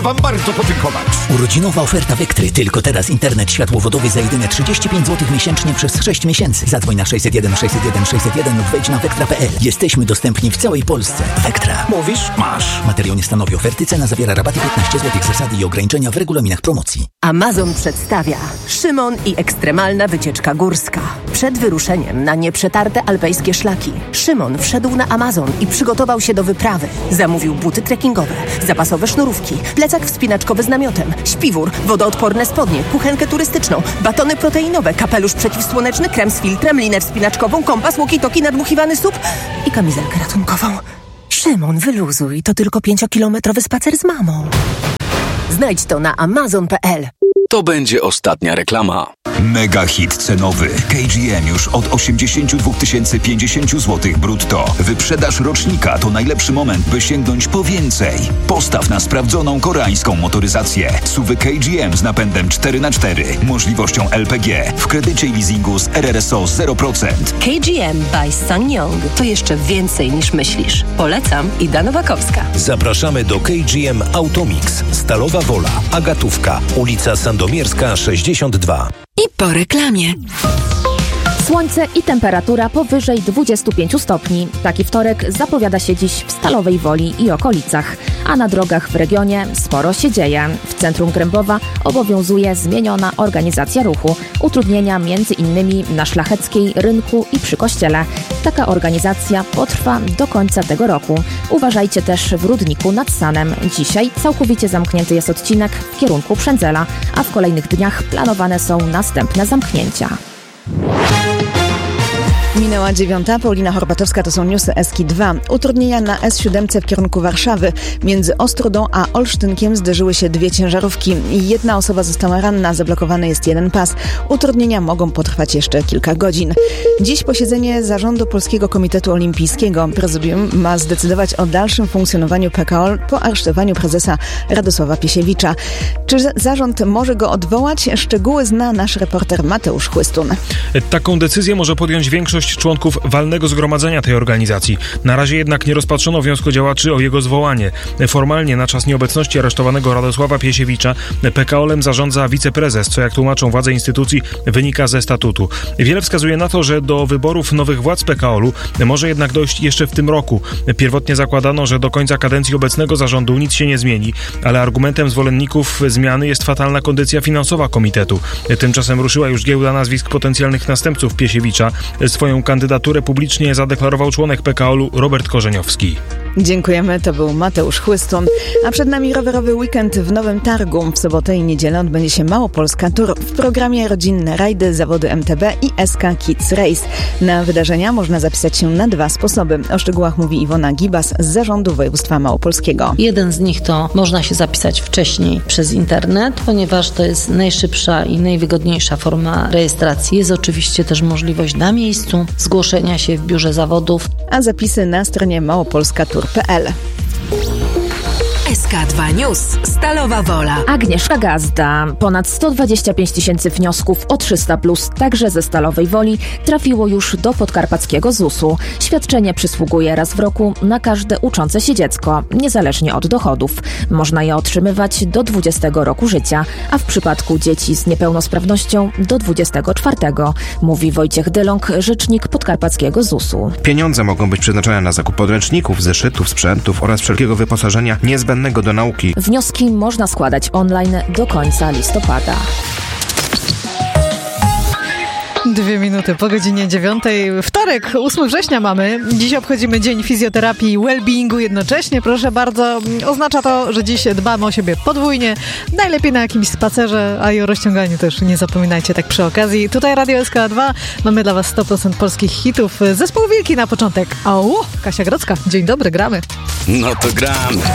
wam bardzo podziękować. Urodzinowa oferta Vectry. Tylko teraz internet światłowodowy za jedyne 35 zł miesięcznie przez 6 miesięcy. Zadzwoń na 601 601 601 lub wejdź na vectra.pl. Jesteśmy dostępni w całej Polsce. Vectra. Mówisz? Masz. Materiał nie stanowi oferty. Cena zawiera rabaty 15 zł. Zasady i ograniczenia w regulaminach promocji. Amazon przedstawia Szymon i ekstremalna wycieczka górska. Przed wyruszeniem na nieprzetarte alpejskie szlaki Szymon wszedł na Amazon i przygotował się do wyprawy. Zamówił buty trekkingowe, zapasowe sznurówki, plecak wspinaczkowy z namiotem, śpiwór, wodoodporne spodnie, kuchenkę turystyczną, batony proteinowe, kapelusz przeciwsłoneczny, krem z filtrem, linę wspinaczkową, kompas, walkie-talkie, nadmuchiwany SUP i kamizelkę ratunkową. Szymon, wyluzuj, to tylko 5-kilometrowy spacer z mamą. Znajdź to na amazon.pl. To będzie ostatnia reklama. Mega hit cenowy. KGM już od 82 050 zł brutto. Wyprzedaż rocznika to najlepszy moment, by sięgnąć po więcej. Postaw na sprawdzoną koreańską motoryzację. SUV KGM z napędem 4x4, możliwością LPG, w kredycie i leasingu z RRSO 0%. KGM by SsangYong to jeszcze więcej niż myślisz. Polecam, Ida Nowakowska. Zapraszamy do KGM Automix. Stalowa Wola, Agatówka, ulica Sandomierska 62. I po reklamie. Słońce i temperatura powyżej 25 stopni. Taki wtorek zapowiada się dziś w Stalowej Woli i okolicach. A na drogach w regionie sporo się dzieje. W centrum Grębowa obowiązuje zmieniona organizacja ruchu. Utrudnienia m.in. na Szlacheckiej, Rynku i przy Kościele. Taka organizacja potrwa do końca tego roku. Uważajcie też w Rudniku nad Sanem. Dzisiaj całkowicie zamknięty jest odcinek w kierunku Przędzela, a w kolejnych dniach planowane są następne zamknięcia. Minęła 9. Paulina Horbatowska, to są newsy Eski 2. Utrudnienia na S7 w kierunku Warszawy. Między Ostródą a Olsztynkiem zderzyły się dwie ciężarówki. Jedna osoba została ranna, zablokowany jest jeden pas. Utrudnienia mogą potrwać jeszcze kilka godzin. Dziś posiedzenie Zarządu Polskiego Komitetu Olimpijskiego. Prezydium ma zdecydować o dalszym funkcjonowaniu PKO po aresztowaniu prezesa Radosława Piesiewicza. Czy zarząd może go odwołać? Szczegóły zna nasz reporter Mateusz Chłystun. Taką decyzję może podjąć większość członków walnego zgromadzenia tej organizacji. Na razie jednak nie rozpatrzono wniosku działaczy o jego zwołanie. Formalnie na czas nieobecności aresztowanego Radosława Piesiewicza PKO-em zarządza wiceprezes, co jak tłumaczą władze instytucji wynika ze statutu. Wiele wskazuje na to, że do wyborów nowych władz PKO-u może jednak dojść jeszcze w tym roku. Pierwotnie zakładano, że do końca kadencji obecnego zarządu nic się nie zmieni, ale argumentem zwolenników zmiany jest fatalna kondycja finansowa komitetu. Tymczasem ruszyła już giełda nazwisk potencjalnych następców Piesiewicza. Swoją kandydaturę publicznie zadeklarował członek PKO-u Robert Korzeniowski. Dziękujemy, to był Mateusz Chłystun. A przed nami rowerowy weekend w Nowym Targu. W sobotę i niedzielę odbędzie się Małopolska Tour. W programie rodzinne rajdy, zawody MTB i SK Kids Race. Na wydarzenia można zapisać się na 2 sposoby. O szczegółach mówi Iwona Gibas z Zarządu Województwa Małopolskiego. Jeden z nich to można się zapisać wcześniej przez internet, ponieważ to jest najszybsza i najwygodniejsza forma rejestracji. Jest oczywiście też możliwość na miejscu zgłoszenia się w biurze zawodów. A zapisy na stronie małopolskatur.pl. SK2 News. Stalowa Wola. Agnieszka Gazda. Ponad 125 000 wniosków o 300+, także ze Stalowej Woli, trafiło już do podkarpackiego ZUS-u. Świadczenie przysługuje raz w roku na każde uczące się dziecko, niezależnie od dochodów. Można je otrzymywać do 20 roku życia, a w przypadku dzieci z niepełnosprawnością do 24, mówi Wojciech Dyląg, rzecznik podkarpackiego ZUS-u. Pieniądze mogą być przeznaczone na zakup podręczników, zeszytów, sprzętów oraz wszelkiego wyposażenia niezbędnego do nauki. Wnioski można składać online do końca listopada. 2 minuty po godzinie 9. Wtorek, 8 września mamy. Dziś obchodzimy Dzień Fizjoterapii i Wellbeingu jednocześnie. Proszę bardzo, oznacza to, że dziś dbamy o siebie podwójnie. Najlepiej na jakimś spacerze, a i o rozciąganiu też nie zapominajcie tak przy okazji. Tutaj Radio SK2. Mamy dla was 100% polskich hitów. Zespół Wilki na początek. Au, Kasia Grodzka. Dzień dobry, gramy. No to gramy.